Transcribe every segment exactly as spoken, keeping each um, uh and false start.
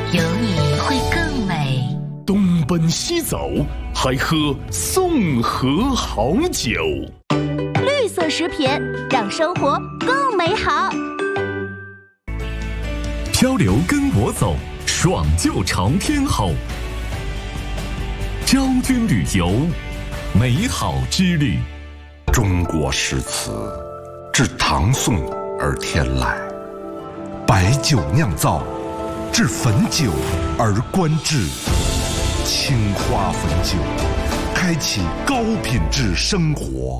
有你会更美。 东奔西走，还喝宋河好酒。 绿色食品让生活更美好。 漂流跟我走，爽就朝天吼。昭君旅游，美好之旅。 中国诗词自唐宋而天来，白酒酿造，至汾酒而观至。青花汾酒，开启高品质生活。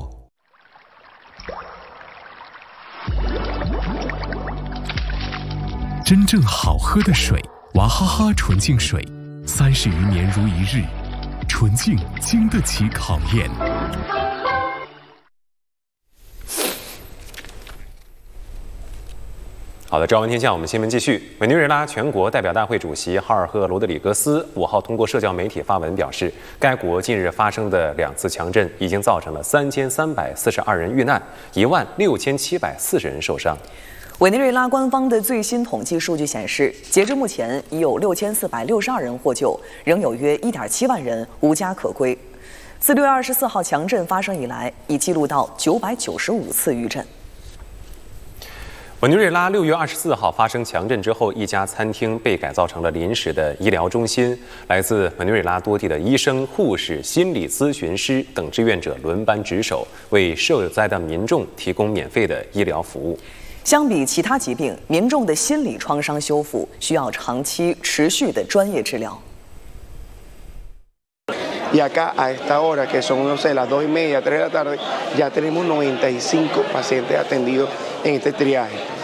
真正好喝的水，娃哈哈纯净水，三十余年如一日，纯净经得起考验。 好的，朝闻天下，我们新闻继续。委内瑞拉全国代表大会主席哈尔赫·罗德里格斯五号通过社交媒体发文表示，该国近日发生的两次强震已经造成了三千三百四十二人遇难，一万六千七百四十人受伤。 委内瑞拉官方的最新统计数据显示，截至目前已有六千四百六十二人获救，仍有约一点七万人无家可归。自六月二十四号强震发生以来，已记录到九百九十五次余震。 委内瑞拉六月二十四号发生强震之后，一家餐厅被改造成了临时的医疗中心，来自委内瑞拉多地的医生、护士、心理咨询师等志愿者轮班值守，为受灾的民众提供免费的医疗服务。 相比其他疾病，民众的心理创伤修复需要长期持续的专业治疗。 Y acá a esta hora, que son, no sé, las dos y media, tres de la tarde, ya tenemos noventa y cinco pacientes atendidos en este triaje.